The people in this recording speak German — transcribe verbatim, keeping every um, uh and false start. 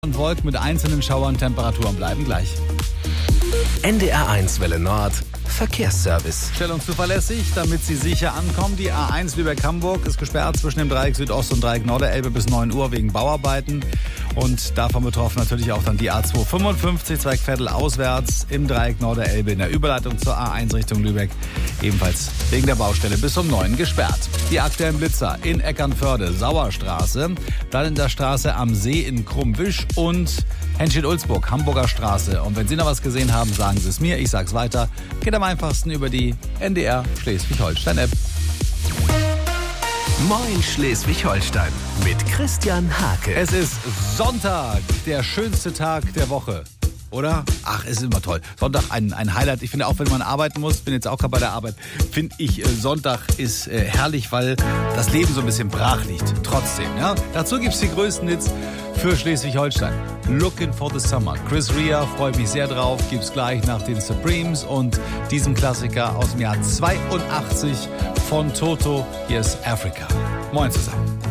Und Wolken mit einzelnen Schauern, Temperaturen bleiben gleich. N D R eins Welle Nord, Verkehrsservice. Stellung zuverlässig, damit Sie sicher ankommen. Die A eins Lübeck-Hamburg ist gesperrt zwischen dem Dreieck Südost und Dreieck Norderelbe bis neun Uhr wegen Bauarbeiten. Und davon betroffen natürlich auch dann die A zwei fünfundfünfzig, Zweigviertel auswärts im Dreieck Norderelbe in der Überleitung zur A eins Richtung Lübeck. Ebenfalls wegen der Baustelle bis um neun gesperrt. Die aktuellen Blitzer in Eckernförde, Sauerstraße, dann in der Straße am See in Krummwisch und Henschel-Ulzburg, Hamburger Straße. Und wenn Sie noch was gesehen haben, sagen Sie es mir, ich sag's weiter. Geht am einfachsten über die N D R Schleswig-Holstein-App. Moin Schleswig-Holstein mit Christian Hake. Es ist Sonntag, der schönste Tag der Woche. Oder? Ach, es ist immer toll. Sonntag ein, ein Highlight. Ich finde auch, wenn man arbeiten muss, bin jetzt auch gerade bei der Arbeit, finde ich, äh, Sonntag ist äh, herrlich, weil das Leben so ein bisschen brach liegt. Trotzdem, ja. Dazu gibt es die größten Hits für Schleswig-Holstein. Looking for the Summer. Chris Rea, freue mich sehr drauf. Gibt's gleich nach den Supremes und diesem Klassiker aus dem Jahr zweiundachtzig von Toto. Hier ist Africa. Moin zusammen.